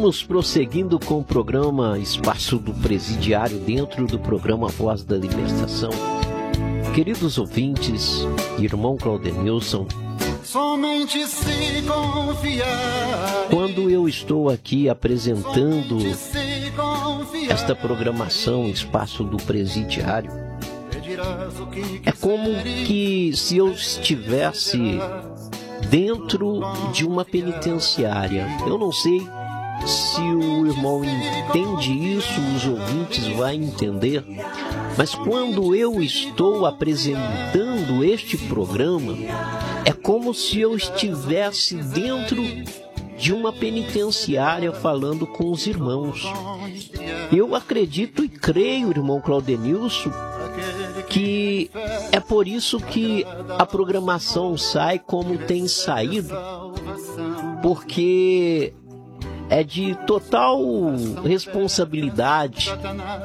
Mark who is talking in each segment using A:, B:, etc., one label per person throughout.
A: Estamos prosseguindo com o programa Espaço do Presidiário dentro do programa Voz da Libertação. Queridos ouvintes, irmão Claudenilson, somente se confiar. Quando eu estou aqui apresentando esta programação Espaço do Presidiário, é como que se eu estivesse dentro de uma penitenciária. Eu não sei se o irmão entende isso, os ouvintes vão entender, mas quando eu estou apresentando este programa, é como se eu estivesse dentro de uma penitenciária falando com os irmãos. Eu acredito e creio, irmão Claudenilson, que é por isso que a programação sai como tem saído, porque é de total responsabilidade.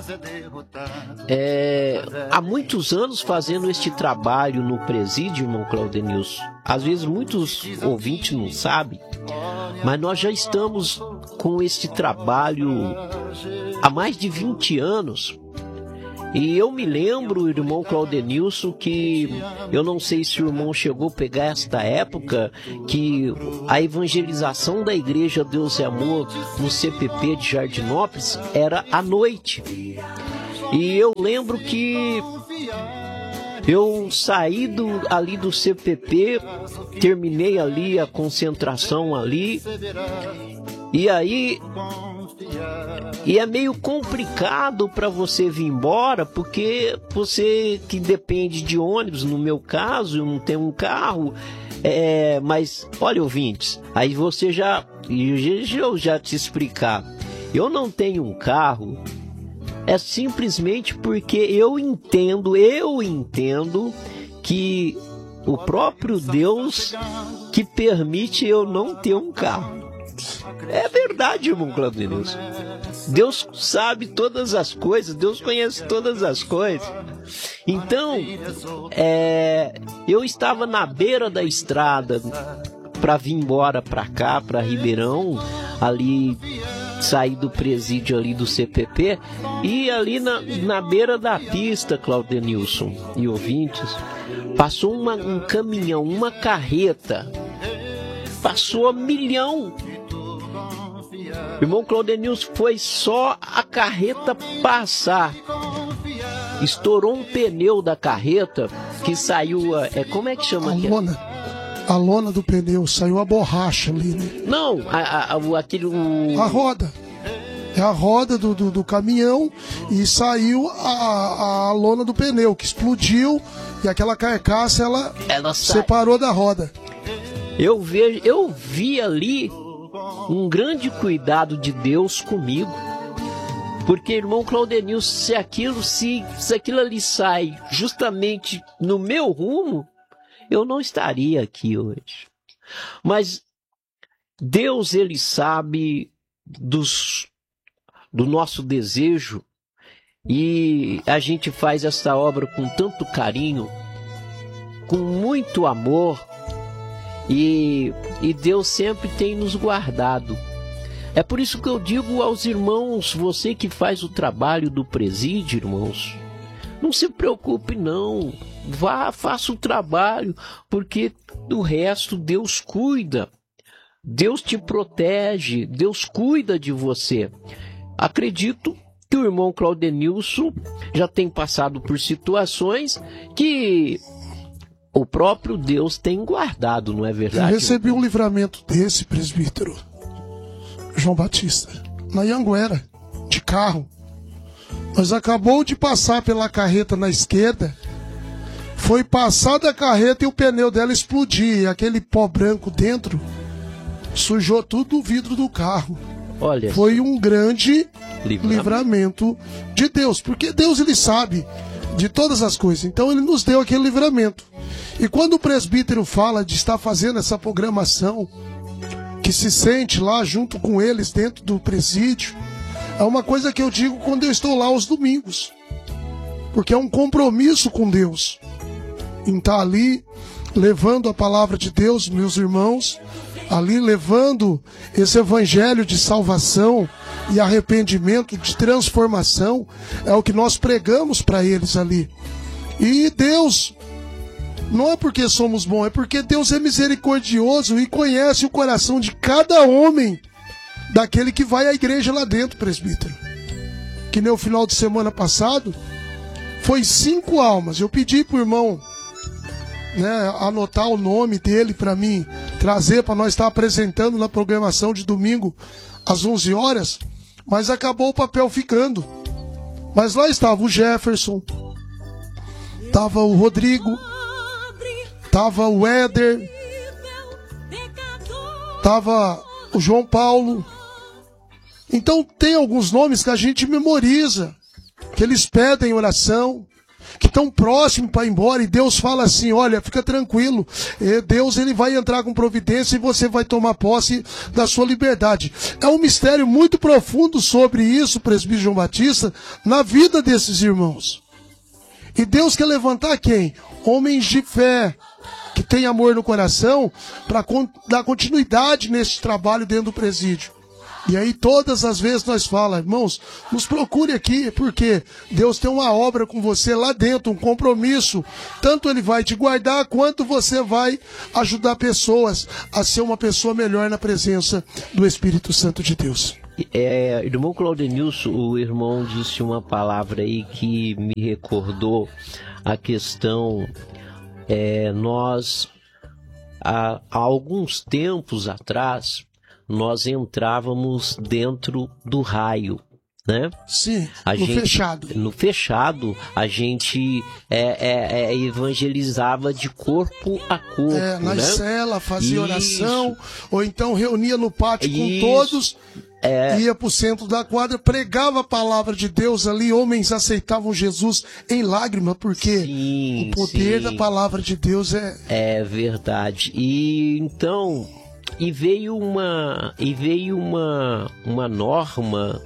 A: Há muitos anos fazendo este trabalho no presídio, irmão Claudenilson. Às vezes muitos ouvintes não sabem, mas nós já estamos com este trabalho há mais de 20 anos. E eu me lembro, irmão Claudenilson, que eu não sei se o irmão chegou a pegar esta época, que a evangelização da Igreja Deus é Amor no CPP de Jardinópolis era à noite. E eu lembro que eu saí ali do CPP, terminei ali a concentração ali, e aí... E é meio complicado para você vir embora, porque você que depende de ônibus, no meu caso, eu não tenho um carro, mas, olha, ouvintes, aí você eu já te explicar, eu não tenho um carro, é simplesmente porque eu entendo que o próprio Deus que permite eu não ter um carro. É verdade, irmão Claudenilson. Deus sabe todas as coisas, Deus conhece todas as coisas. Então, eu estava na beira da estrada para vir embora para cá, para Ribeirão, ali, sair do presídio ali do CPP, e ali na beira da pista, Claudenilson e ouvintes, passou um caminhão, uma carreta, passou a milhão. Irmão Claudenilson, foi só a carreta passar, estourou um pneu da carreta, que saiu, como é que chama?
B: A lona do pneu, saiu a borracha ali, né?
A: Não,
B: a roda. É a roda do caminhão, e saiu a lona do pneu, que explodiu, e aquela carcaça, ela separou da roda.
A: Eu vi ali um grande cuidado de Deus comigo, porque, irmão Claudenilson, se aquilo ali sai justamente no meu rumo, eu não estaria aqui hoje. Mas Deus, ele sabe do nosso desejo, e a gente faz essa obra com tanto carinho, com muito amor, e Deus sempre tem nos guardado. É por isso que eu digo aos irmãos, você que faz o trabalho do presídio, irmãos, não se preocupe não, vá, faça o trabalho, porque do resto Deus cuida, Deus te protege, Deus cuida de você. Acredito que o irmão Claudenilson já tem passado por situações que o próprio Deus tem guardado, não é verdade?
B: Eu recebi um livramento desse, presbítero João Batista, na Anhanguera, de carro. Nós acabou de passar pela carreta na esquerda, foi passada a carreta e o pneu dela explodiu, e aquele pó branco dentro sujou tudo o vidro do carro.
A: Olha,
B: foi um grande livramento de Deus, porque Deus, ele sabe de todas as coisas, então ele nos deu aquele livramento. E quando o presbítero fala de estar fazendo essa programação, que se sente lá junto com eles dentro do presídio, é uma coisa que eu digo quando eu estou lá aos domingos, porque é um compromisso com Deus, em estar ali levando a palavra de Deus, meus irmãos, ali levando esse evangelho de salvação e arrependimento, de transformação, é o que nós pregamos para eles ali. E Deus, não é porque somos bons, é porque Deus é misericordioso e conhece o coração de cada homem daquele que vai à igreja lá dentro, presbítero. Que nem o final de semana passado, foi 5 almas. Eu pedi pro irmão, né, anotar o nome dele para mim, trazer para nós estar apresentando na programação de domingo às 11 horas, mas acabou o papel ficando. Mas lá estava o Jefferson, estava o Rodrigo, estava o Éder, estava o João Paulo. Então tem alguns nomes que a gente memoriza, que eles pedem oração, que estão próximos para ir embora, e Deus fala assim: olha, fica tranquilo, Deus ele vai entrar com providência e você vai tomar posse da sua liberdade. É um mistério muito profundo sobre isso, presbítero João Batista, na vida desses irmãos. E Deus quer levantar quem? Homens de fé, que tem amor no coração, para dar continuidade nesse trabalho dentro do presídio. E aí todas as vezes nós falamos: irmãos, nos procure aqui, porque Deus tem uma obra com você lá dentro, um compromisso. Tanto Ele vai te guardar, quanto você vai ajudar pessoas a ser uma pessoa melhor na presença do Espírito Santo de Deus.
A: Irmão Claudenilson, o irmão disse uma palavra aí que me recordou a questão. Nós, há alguns tempos atrás, nós entrávamos dentro do raio, né?
B: Sim,
A: fechado. No fechado, a gente evangelizava de corpo a corpo,
B: na
A: né?
B: cela, fazia oração, ou então reunia no pátio com todos, ia para o centro da quadra, pregava a palavra de Deus ali, homens aceitavam Jesus em lágrima, porque o poder da palavra de Deus
A: é verdade. E então... E veio uma norma,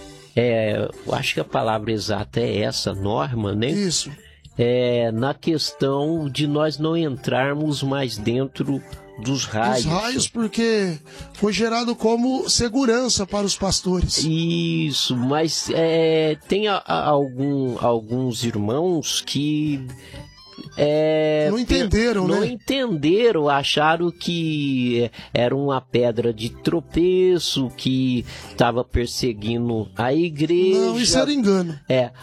A: eu acho que a palavra exata é essa, norma, né?
B: Isso.
A: Na questão de nós não entrarmos mais dentro dos raios.
B: Os raios, porque foi gerado como segurança para os pastores.
A: Isso, mas tem alguns irmãos que...
B: não entenderam,
A: não
B: né?
A: Não entenderam, acharam que era uma pedra de tropeço, que estava perseguindo a igreja.
B: Não, isso era engano.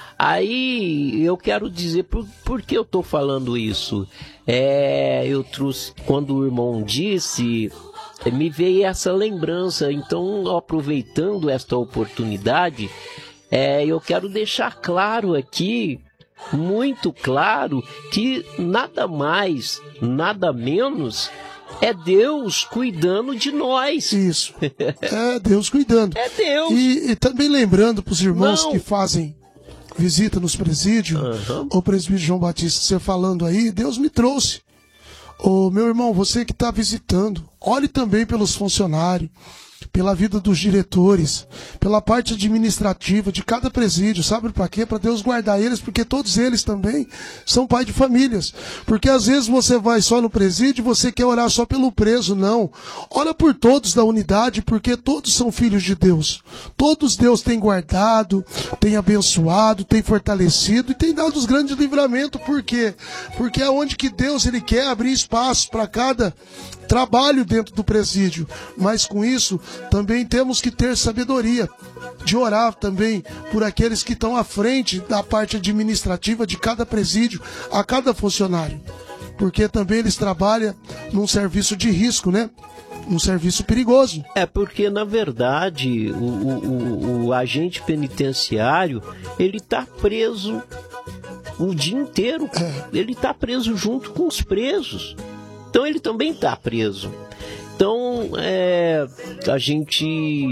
A: Aí eu quero dizer, por que eu estou falando isso? Eu trouxe, quando o irmão disse, me veio essa lembrança. Então, aproveitando esta oportunidade, eu quero deixar claro aqui, muito claro, que nada mais, nada menos é Deus cuidando de nós.
B: Isso, é Deus cuidando.
A: É Deus.
B: E também lembrando para os irmãos que fazem visita nos presídios, o presbítero João Batista, você falando aí, Deus me trouxe. Meu irmão, você que está visitando, ore também pelos funcionários, pela vida dos diretores, pela parte administrativa de cada presídio. Sabe para quê? Para Deus guardar eles, porque todos eles também são pai de famílias. Porque às vezes você vai só no presídio e você quer orar só pelo preso. Não. Ora por todos da unidade, porque todos são filhos de Deus. Todos Deus tem guardado, tem abençoado, tem fortalecido e tem dado os grandes livramentos. Por quê? Porque é onde que Deus ele quer abrir espaço para cada trabalho dentro do presídio. Mas com isso também temos que ter sabedoria de orar também por aqueles que estão à frente da parte administrativa de cada presídio, a cada funcionário, porque também eles trabalham num serviço de risco, né? Um serviço perigoso.
A: Porque na verdade o agente penitenciário, ele está preso o dia inteiro. Ele está preso junto com os presos. Então ele também está preso. Então, a gente,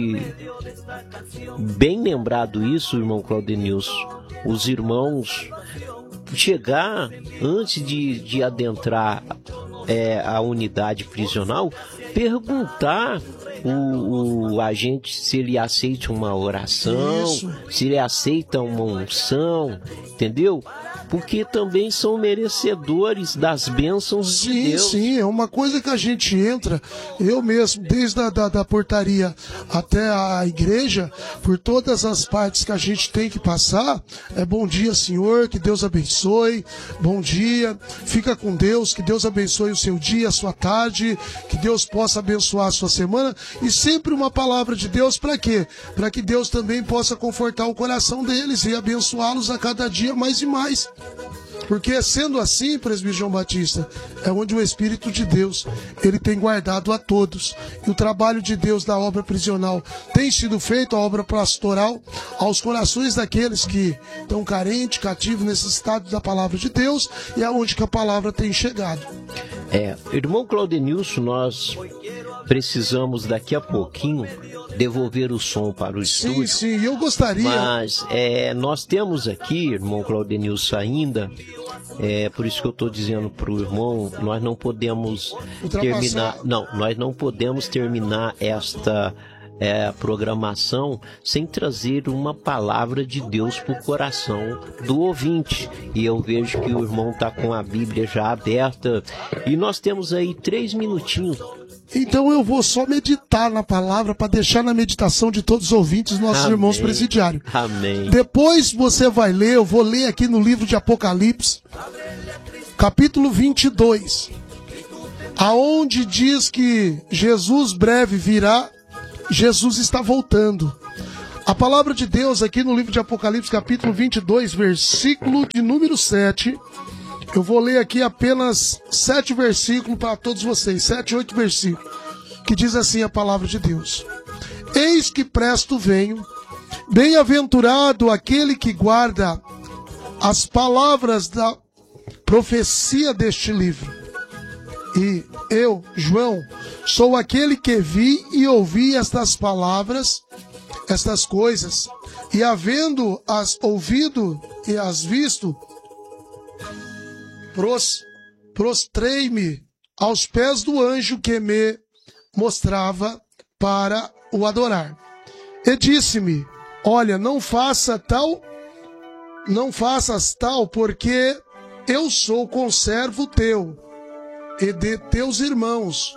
A: bem lembrado isso, irmão Claudenilson, os irmãos chegar, antes de adentrar a unidade prisional, perguntar o agente se ele aceita uma oração, se ele aceita uma unção, entendeu? porque também são merecedores das bênçãos de Deus.
B: Sim, é uma coisa que a gente entra, eu mesmo, desde da portaria até a igreja, por todas as partes que a gente tem que passar, bom dia, Senhor, que Deus abençoe, bom dia, fica com Deus, que Deus abençoe o seu dia, a sua tarde, que Deus possa abençoar a sua semana, e sempre uma palavra de Deus, para quê? Para que Deus também possa confortar o coração deles e abençoá-los a cada dia mais e mais. Porque sendo assim, presbítero João Batista, é onde o Espírito de Deus, ele tem guardado a todos. E o trabalho de Deus da obra prisional tem sido feito, a obra pastoral, aos corações daqueles que estão carentes, cativos, necessitados da palavra de Deus, e é onde que a palavra tem chegado.
A: Irmão Claudenilson, nós precisamos daqui a pouquinho devolver o som para o estúdio.
B: Sim, eu gostaria.
A: Mas nós temos aqui, irmão Claudenilson, ainda, por isso que eu estou dizendo para o irmão, nós não podemos terminar. Não, nós não podemos terminar esta programação sem trazer uma palavra de Deus para o coração do ouvinte. E eu vejo que o irmão está com a Bíblia já aberta e nós temos aí 3 minutinhos.
B: Então eu vou só meditar na palavra para deixar na meditação de todos os ouvintes, nossos irmãos presidiários.
A: Amém.
B: Depois você vai ler, eu vou ler aqui no livro de Apocalipse, capítulo 22, aonde diz que Jesus breve virá, Jesus está voltando. A palavra de Deus aqui no livro de Apocalipse, capítulo 22, versículo de número 7... Eu vou ler aqui apenas 7 versículos para todos vocês, 7, 8 versículos, que diz assim a palavra de Deus. Eis que presto venho, bem-aventurado aquele que guarda as palavras da profecia deste livro. E eu, João, sou aquele que vi e ouvi estas palavras, estas coisas, e havendo-as ouvido e as visto, prostrei-me aos pés do anjo que me mostrava para o adorar. E disse-me, olha, não faças tal, porque eu sou conservo teu e de teus irmãos,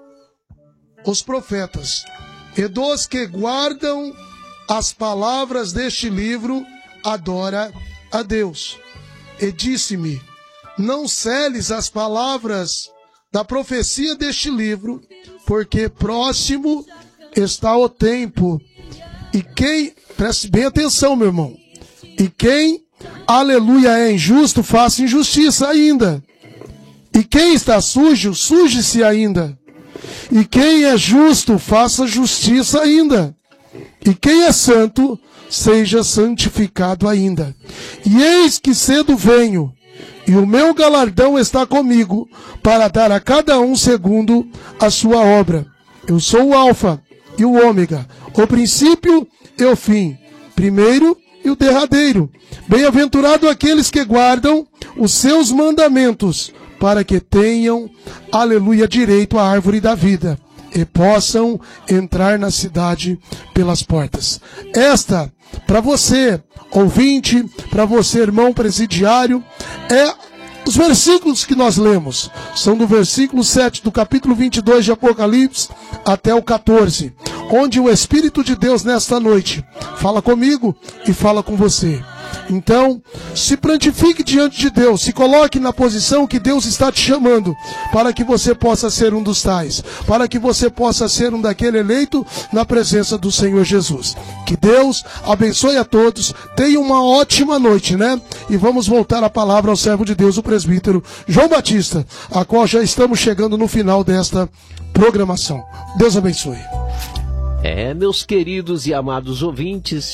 B: os profetas, e dos que guardam as palavras deste livro, adora a Deus. E disse-me, não seles as palavras da profecia deste livro, porque próximo está o tempo. E quem, preste bem atenção, meu irmão, e quem, aleluia, é injusto, faça injustiça ainda. E quem está sujo, suje-se ainda. E quem é justo, faça justiça ainda. E quem é santo, seja santificado ainda. E eis que cedo venho, e o meu galardão está comigo, para dar a cada um segundo a sua obra. Eu sou o Alfa e o Ômega, o princípio e o fim, primeiro e o derradeiro. Bem-aventurado aqueles que guardam os seus mandamentos, para que tenham, aleluia, direito à árvore da vida, e possam entrar na cidade pelas portas. Esta, para você, ouvinte, para você, irmão presidiário, os versículos que nós lemos. São do versículo 7 do capítulo 22 de Apocalipse até o 14, onde o Espírito de Deus nesta noite fala comigo e fala com você. Então, se prontifique diante de Deus, se coloque na posição que Deus está te chamando, para que você possa ser um dos tais, para que você possa ser um daquele eleito na presença do Senhor Jesus. Que Deus abençoe a todos, tenha uma ótima noite, né? E vamos voltar a palavra ao servo de Deus, o presbítero João Batista, a qual já estamos chegando no final desta programação. Deus abençoe.
A: Meus queridos e amados ouvintes,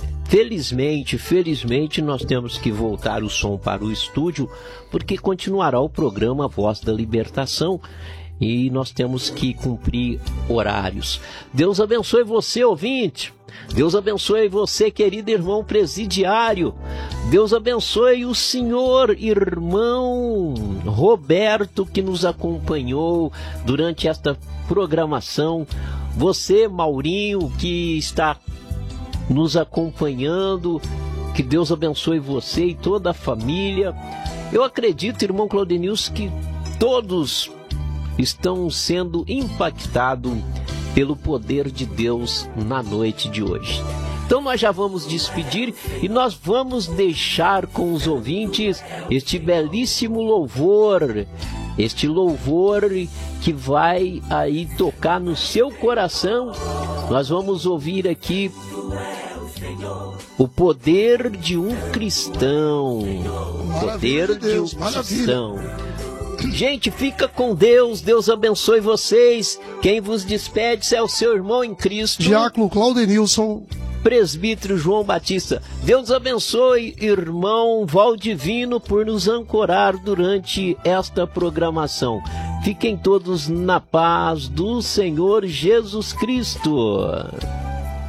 A: Felizmente, nós temos que voltar o som para o estúdio, porque continuará o programa Voz da Libertação e nós temos que cumprir horários. Deus abençoe você, ouvinte. Deus abençoe você, querido irmão presidiário. Deus abençoe o senhor irmão Roberto, que nos acompanhou durante esta programação. Você, Maurinho, que está nos acompanhando Que Deus abençoe você e toda a família. Eu acredito, irmão Claudenilson, que todos estão sendo impactados pelo poder de Deus na noite de hoje. Então nós já vamos despedir e nós vamos deixar com os ouvintes este belíssimo louvor, este louvor que vai aí tocar no seu coração. Nós vamos ouvir aqui o poder de um cristão. Poder de um cristão. Gente, fica com Deus. Deus abençoe vocês. Quem vos despede é o seu irmão em Cristo,
B: Diácono Claudenilson,
A: presbítero João Batista. Deus abençoe, irmão Valdivino, por nos ancorar durante esta programação. Fiquem todos na paz do Senhor Jesus Cristo.